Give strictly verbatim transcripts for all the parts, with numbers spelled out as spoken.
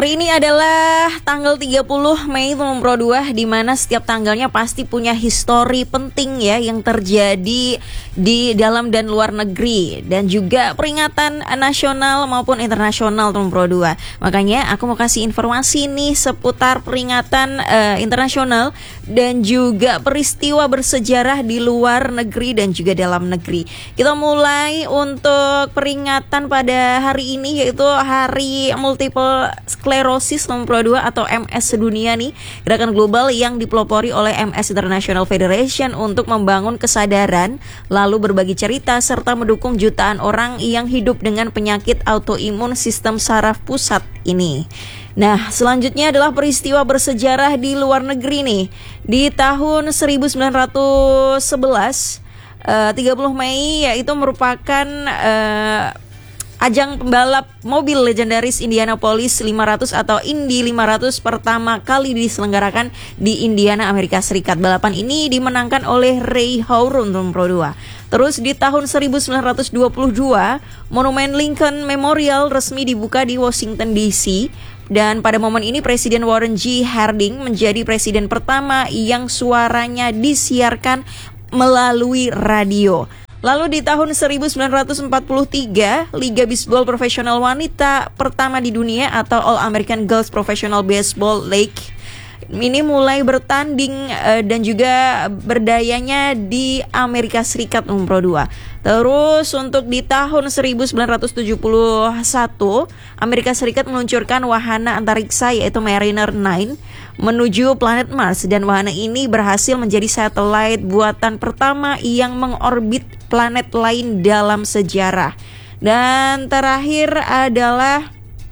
Hari ini adalah tanggal tiga puluh Mei teman Pro dua, di mana setiap tanggalnya pasti punya histori penting ya yang terjadi di dalam dan luar negeri, dan juga peringatan nasional maupun internasional teman Pro dua. Makanya aku mau kasih informasi nih seputar peringatan uh, internasional dan juga peristiwa bersejarah di luar negeri dan juga dalam negeri. Kita mulai untuk peringatan pada hari ini, yaitu Hari Multiple Sklerosis nomor Pro dua atau M S sedunia nih, gerakan global yang dipelopori oleh M S International Federation untuk membangun kesadaran, lalu berbagi cerita serta mendukung jutaan orang yang hidup dengan penyakit autoimun sistem saraf pusat ini. Nah, selanjutnya adalah peristiwa bersejarah di luar negeri nih. Di tahun seribu sembilan ratus sebelas, uh, tiga puluh Mei, yaitu merupakan uh, ajang pembalap mobil legendaris Indianapolis lima ratus atau Indy lima ratus pertama kali diselenggarakan di Indiana, Amerika Serikat. Balapan ini dimenangkan oleh Ray Hauron Pro dua. Terus di tahun seribu sembilan ratus dua puluh dua, Monumen Lincoln Memorial resmi dibuka di Washington D C. Dan pada momen ini Presiden Warren G. Harding menjadi presiden pertama yang suaranya disiarkan melalui radio. Lalu di tahun seribu sembilan ratus empat puluh tiga, Liga Bisbol Profesional Wanita pertama di dunia atau All American Girls Professional Baseball League ini mulai bertanding uh, dan juga berdayanya di Amerika Serikat nomor dua. Terus untuk di tahun seribu sembilan ratus tujuh puluh satu, Amerika Serikat meluncurkan wahana antariksa yaitu Mariner sembilan menuju planet Mars, dan wahana ini berhasil menjadi satelit buatan pertama yang mengorbit planet lain dalam sejarah. Dan terakhir adalah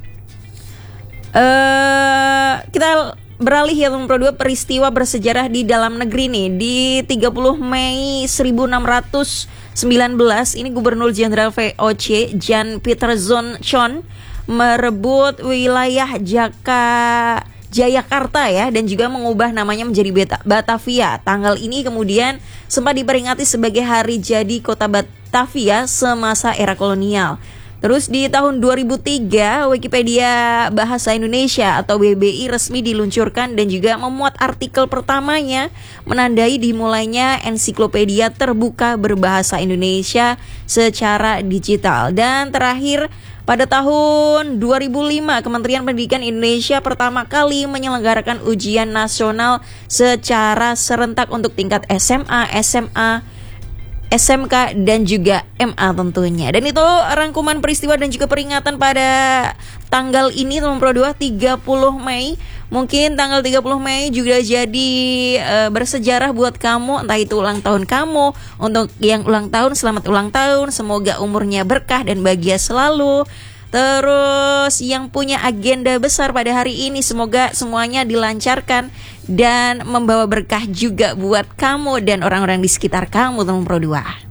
uh, kita beralih ya teman Pro dua, peristiwa bersejarah di dalam negeri nih. Di tiga puluh Mei seribu enam ratus sembilan belas, ini Gubernur Jenderal V O C Jan Pieterszoon Choon merebut wilayah Jaka Jayakarta ya, dan juga mengubah namanya menjadi Beta- Batavia. Tanggal ini kemudian sempat diperingati sebagai hari jadi kota Batavia semasa era kolonial. Terus di tahun dua ribu tiga, Wikipedia Bahasa Indonesia atau W B I resmi diluncurkan dan juga memuat artikel pertamanya menandai dimulainya ensiklopedia terbuka berbahasa Indonesia secara digital. Dan terakhir, pada tahun dua ribu lima, Kementerian Pendidikan Indonesia pertama kali menyelenggarakan ujian nasional secara serentak untuk tingkat S M A, S M A, S M K dan juga M A tentunya. Dan itu rangkuman peristiwa dan juga peringatan pada tanggal ini teman Pro dua, tiga puluh Mei. Mungkin tanggal tiga puluh Mei juga jadi uh, bersejarah buat kamu, entah itu ulang tahun kamu. Untuk yang ulang tahun, selamat ulang tahun, semoga umurnya berkah dan bahagia selalu. Terus yang punya agenda besar pada hari ini, semoga semuanya dilancarkan dan membawa berkah juga buat kamu dan orang-orang di sekitar kamu teman Pro dua.